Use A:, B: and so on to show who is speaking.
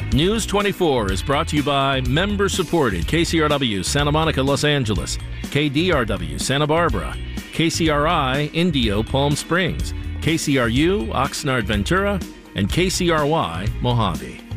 A: News 24 is brought to you by member-supported KCRW Santa Monica, Los Angeles, KDRW Santa Barbara, KCRI Indio Palm Springs, KCRU Oxnard Ventura, and KCRY Mojave.